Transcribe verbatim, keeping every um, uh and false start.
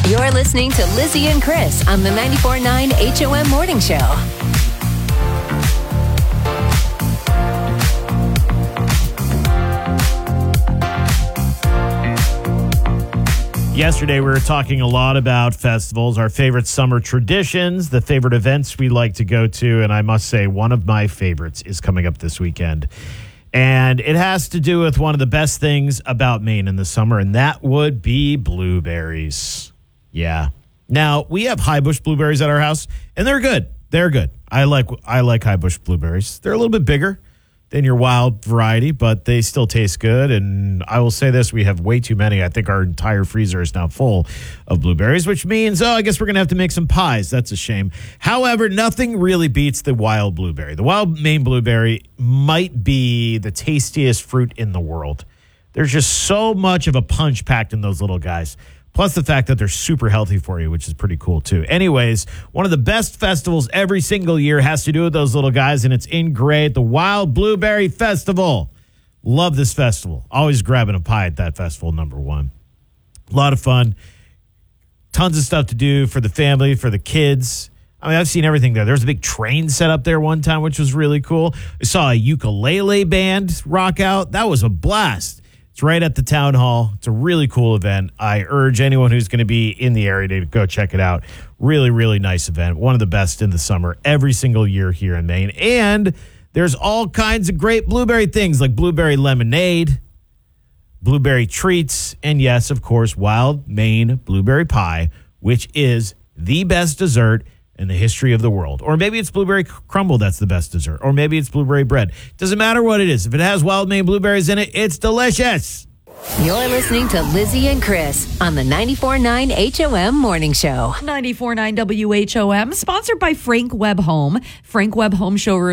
You're listening to Lizzie and Chris on the ninety-four point nine H O M Morning Show. Yesterday, we were talking a lot about festivals, our favorite summer traditions, the favorite events we like to go to. And I must say, one of my favorites is coming up this weekend. And it has to do with one of the best things about Maine in the summer, and that would be blueberries. Yeah. Now, we have high bush blueberries at our house, and they're good. They're good. I like I like high bush blueberries. They're a little bit bigger than your wild variety, but they still taste good. And I will say this, we have way too many. I think our entire freezer is now full of blueberries, which means, oh, I guess we're going to have to make some pies. That's a shame. However, nothing really beats the wild blueberry. The wild Maine blueberry might be the tastiest fruit in the world. There's just so much of a punch packed in those little guys. Plus the fact that they're super healthy for you, which is pretty cool, too. Anyways, one of the best festivals every single year has to do with those little guys, and it's in Gray at the Wild Blueberry Festival. Love this festival. Always grabbing a pie at that festival, number one. A lot of fun. Tons of stuff to do for the family, for the kids. I mean, I've seen everything there. There was a big train set up there one time, which was really cool. I saw a ukulele band rock out. That was a blast. It's right at the town hall. It's a really cool event. I urge anyone who's going to be in the area to go check it out. Really, really nice event. One of the best in the summer every single year here in Maine. And there's all kinds of great blueberry things like blueberry lemonade, blueberry treats, and yes, of course, wild Maine blueberry pie, which is the best dessert in the history of the world. Or maybe it's blueberry crumble that's the best dessert. Or maybe it's blueberry bread. Doesn't matter what it is. If it has wild Maine blueberries in it, it's delicious. You're listening to Lizzie and Chris on the ninety-four point nine H O M Morning Show. ninety-four point nine W H O M, sponsored by Frank Webb Home. Frank Webb Home Showroom